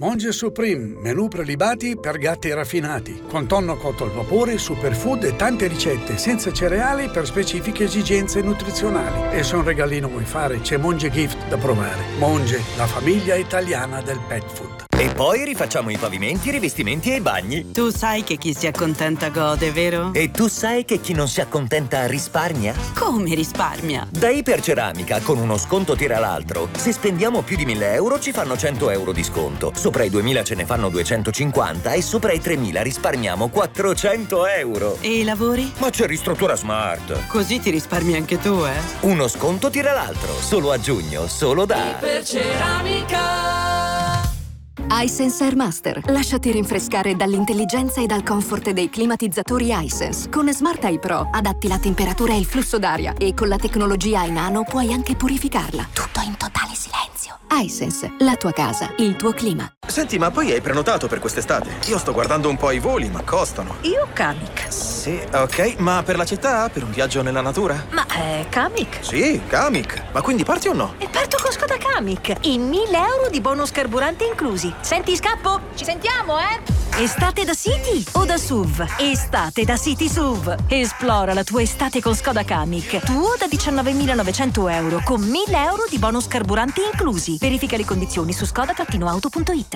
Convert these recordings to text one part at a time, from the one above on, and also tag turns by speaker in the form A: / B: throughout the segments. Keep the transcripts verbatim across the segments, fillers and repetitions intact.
A: Monge Supreme, menù prelibati per gatti raffinati, con tonno cotto al vapore, superfood e tante ricette senza cereali per specifiche esigenze nutrizionali. E se un regalino vuoi fare, c'è Monge Gift da provare. Monge, la famiglia italiana del pet food.
B: E poi rifacciamo i pavimenti, i rivestimenti e i bagni.
C: Tu sai che chi si accontenta gode, vero?
B: E tu sai che chi non si accontenta risparmia?
C: Come risparmia?
B: Da Iperceramica, con uno sconto tira l'altro. Se spendiamo più di mille euro ci fanno cento euro di sconto. Sopra i duemila ce ne fanno duecentocinquanta e sopra i tremila risparmiamo quattrocento euro.
C: E i lavori?
B: Ma c'è Ristruttura Smart.
C: Così ti risparmi anche tu, eh?
B: Uno sconto tira l'altro. Solo a giugno, solo da
D: Iperceramica.
E: iSense Airmaster. Lasciati rinfrescare dall'intelligenza e dal comfort dei climatizzatori iSense. Con Smart Eye Pro adatti la temperatura e il flusso d'aria e con la tecnologia iNano puoi anche purificarla. Tutto in totale silenzio. iSense, la tua casa, il tuo clima.
F: Senti, ma poi hai prenotato per quest'estate? Io sto guardando un po' i voli, ma costano.
G: Io Kamiq.
F: Sì, ok, ma per la città? Per un viaggio nella natura?
G: Ma è Kamiq?
F: Sì, Kamiq. Ma quindi parti o no?
G: E parto con Skoda Kamiq. In mille euro di bonus carburante inclusi. Senti, scappo? Ci sentiamo, eh? Estate da City o da S U V? Estate da City S U V. Esplora la tua estate con Skoda Kamiq. Tuo da diciannovemilanovecento euro con mille euro di bonus carburanti inclusi. Verifica le condizioni su skoda auto punto it.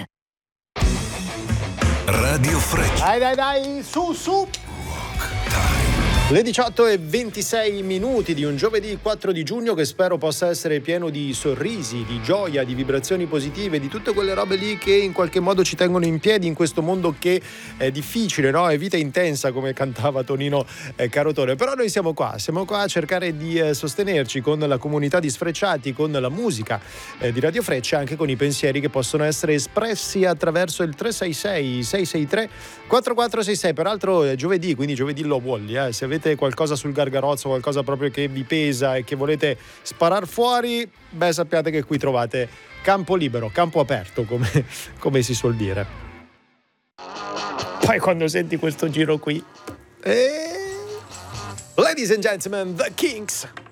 H: Radio Freccia.
I: Dai, dai, dai, su, su. Le diciotto e ventisei minuti di un giovedì quattro di giugno che spero possa essere pieno di sorrisi, di gioia, di vibrazioni positive, di tutte quelle robe lì che in qualche modo ci tengono in piedi in questo mondo che è difficile, no? È vita intensa, come cantava Tonino eh, Carotone. Però noi siamo qua, siamo qua a cercare di eh, sostenerci con la comunità di Sfrecciati, con la musica eh, di Radio Freccia, anche con i pensieri che possono essere espressi attraverso il tre sei sei sei sei tre quattro quattro sei sei. Peraltro è giovedì, quindi giovedì lo volli, eh. Se avete qualcosa sul gargarozzo, qualcosa proprio che vi pesa e che volete sparar fuori, beh, sappiate che qui trovate campo libero, campo aperto, come, come si suol dire. Poi quando senti questo giro qui, eh... Ladies and gentlemen, The Kinks.